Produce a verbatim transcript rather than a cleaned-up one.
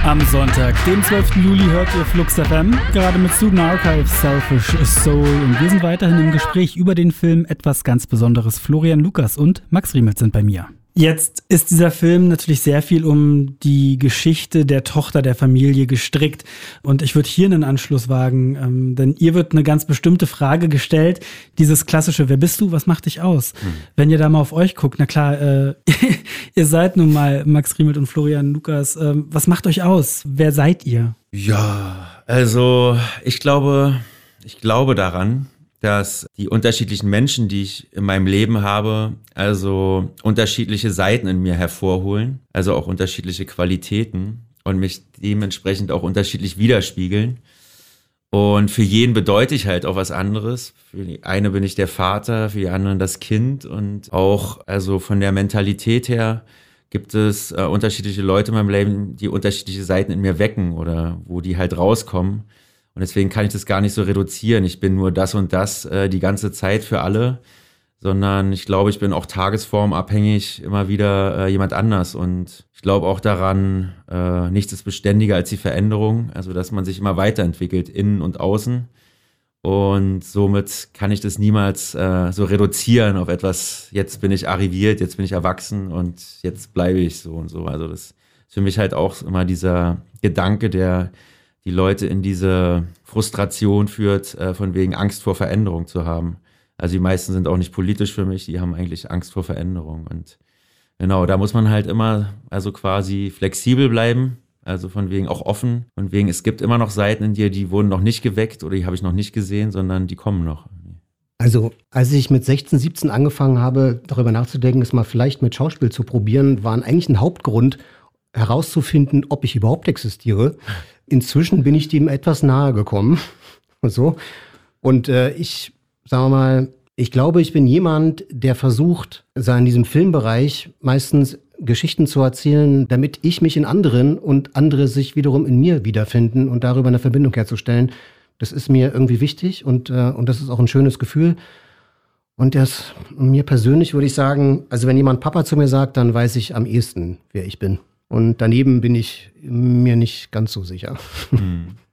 Am Sonntag, dem zwölften Juli, hört ihr Flux F M, gerade mit Student Archive, Selfish Soul. Und wir sind weiterhin im Gespräch über den Film Etwas ganz Besonderes. Florian Lukas und Max Riemelt sind bei mir. Jetzt ist dieser Film natürlich sehr viel um die Geschichte der Tochter der Familie gestrickt. Und ich würde hier einen Anschluss wagen, ähm, denn ihr wird eine ganz bestimmte Frage gestellt. Dieses klassische, wer bist du, was macht dich aus? Hm. Wenn ihr da mal auf euch guckt, na klar, äh, ihr seid nun mal Max Riemelt und Florian Lukas. Äh, was macht euch aus? Wer seid ihr? Ja, also ich glaube, ich glaube daran, dass die unterschiedlichen Menschen, die ich in meinem Leben habe, also unterschiedliche Seiten in mir hervorholen, also auch unterschiedliche Qualitäten und mich dementsprechend auch unterschiedlich widerspiegeln. Und für jeden bedeute ich halt auch was anderes. Für die eine bin ich der Vater, für die anderen das Kind und auch also von der Mentalität her gibt es äh, unterschiedliche Leute in meinem Leben, die unterschiedliche Seiten in mir wecken oder wo die halt rauskommen. Und deswegen kann ich das gar nicht so reduzieren. Ich bin nur das und das äh, die ganze Zeit für alle, sondern ich glaube, ich bin auch tagesformabhängig immer wieder äh, jemand anders. Und ich glaube auch daran, äh, nichts ist beständiger als die Veränderung, also dass man sich immer weiterentwickelt, innen und außen. Und somit kann ich das niemals äh, so reduzieren auf etwas, jetzt bin ich arriviert, jetzt bin ich erwachsen und jetzt bleibe ich so und so. Also das ist für mich halt auch immer dieser Gedanke, der die Leute in diese Frustration führt, äh, von wegen Angst vor Veränderung zu haben. Also die meisten sind auch nicht politisch für mich, die haben eigentlich Angst vor Veränderung. Und genau, da muss man halt immer also quasi flexibel bleiben, also von wegen auch offen. Von wegen, es gibt immer noch Seiten in dir, die wurden noch nicht geweckt oder die habe ich noch nicht gesehen, sondern die kommen noch. Also als ich mit sechzehn, siebzehn angefangen habe, darüber nachzudenken, es mal vielleicht mit Schauspiel zu probieren, war eigentlich ein Hauptgrund, herauszufinden, ob ich überhaupt existiere. Inzwischen bin ich dem etwas nahe gekommen. Und so. Und äh, ich, sagen wir mal, ich glaube, ich bin jemand, der versucht, so in diesem Filmbereich meistens Geschichten zu erzählen, damit ich mich in anderen und andere sich wiederum in mir wiederfinden und darüber eine Verbindung herzustellen. Das ist mir irgendwie wichtig und, äh, und das ist auch ein schönes Gefühl. Und das, mir persönlich würde ich sagen, also wenn jemand Papa zu mir sagt, dann weiß ich am ehesten, wer ich bin. Und daneben bin ich mir nicht ganz so sicher. Hm.